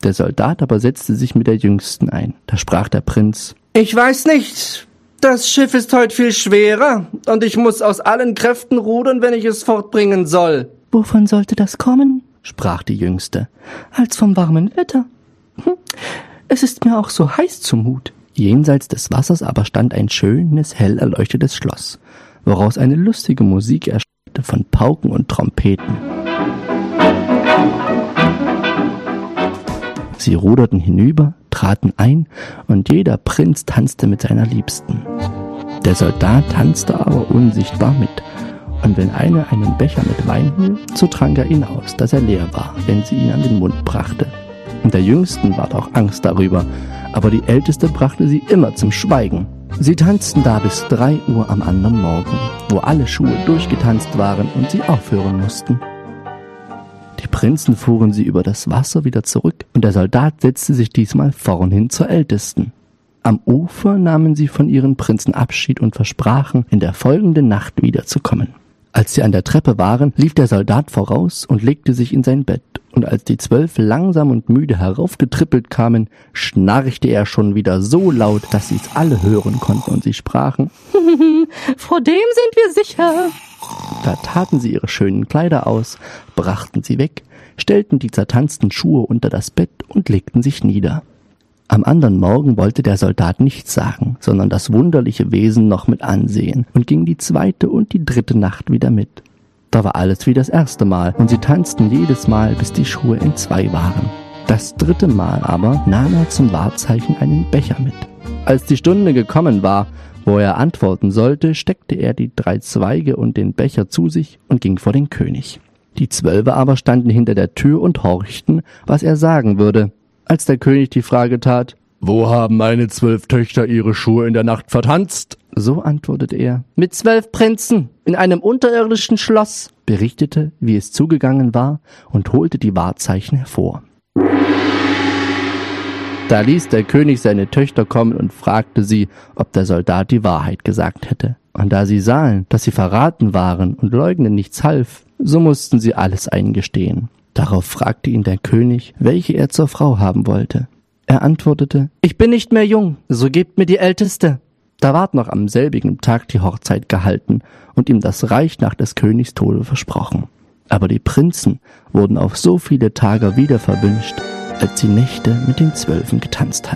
Der Soldat aber setzte sich mit der Jüngsten ein. Da sprach der Prinz: »Ich weiß nicht. Das Schiff ist heute viel schwerer und ich muss aus allen Kräften rudern, wenn ich es fortbringen soll.« »Wovon sollte das kommen?« sprach die Jüngste. »Als vom warmen Wetter. Es ist mir auch so heiß zumut.« Jenseits des Wassers aber stand ein schönes, hell erleuchtetes Schloss, woraus eine lustige Musik erschallte von Pauken und Trompeten. Sie ruderten hinüber, traten ein, und jeder Prinz tanzte mit seiner Liebsten. Der Soldat tanzte aber unsichtbar mit, und wenn einer einen Becher mit Wein hielt, so trank er ihn aus, dass er leer war, wenn sie ihn an den Mund brachte. Und der Jüngsten ward auch Angst darüber, aber die Älteste brachte sie immer zum Schweigen. Sie tanzten da bis 3 Uhr am anderen Morgen, wo alle Schuhe durchgetanzt waren und sie aufhören mussten. Die Prinzen fuhren sie über das Wasser wieder zurück, und der Soldat setzte sich diesmal vorn hin zur Ältesten. Am Ufer nahmen sie von ihren Prinzen Abschied und versprachen, in der folgenden Nacht wiederzukommen. Als sie an der Treppe waren, lief der Soldat voraus und legte sich in sein Bett, und als die 12 langsam und müde heraufgetrippelt kamen, schnarchte er schon wieder so laut, dass sie es alle hören konnten, und sie sprachen: »Vor dem sind wir sicher.« Da taten sie ihre schönen Kleider aus, brachten sie weg, stellten die zertanzten Schuhe unter das Bett und legten sich nieder. Am anderen Morgen wollte der Soldat nichts sagen, sondern das wunderliche Wesen noch mit ansehen, und ging die 2. und die 3. Nacht wieder mit. Da war alles wie das erste Mal, und sie tanzten jedes Mal, bis die Schuhe entzwei waren. Das 3. Mal aber nahm er zum Wahrzeichen einen Becher mit. Als die Stunde gekommen war, wo er antworten sollte, steckte er die 3 Zweige und den Becher zu sich und ging vor den König. Die 12 aber standen hinter der Tür und horchten, was er sagen würde. Als der König die Frage tat: »Wo haben meine 12 Töchter ihre Schuhe in der Nacht vertanzt?« So antwortete er: »Mit 12 Prinzen in einem unterirdischen Schloss«, berichtete, wie es zugegangen war, und holte die Wahrzeichen hervor. Da ließ der König seine Töchter kommen und fragte sie, ob der Soldat die Wahrheit gesagt hätte. Und da sie sahen, dass sie verraten waren und Leugnen nichts half, so mussten sie alles eingestehen. Darauf fragte ihn der König, welche er zur Frau haben wollte. Er antwortete: »Ich bin nicht mehr jung, so gebt mir die Älteste.« Da ward noch am selbigen Tag die Hochzeit gehalten und ihm das Reich nach des Königs Tode versprochen. Aber die Prinzen wurden auf so viele Tage wieder verwünscht, als sie Nächte mit den 12 getanzt hatten.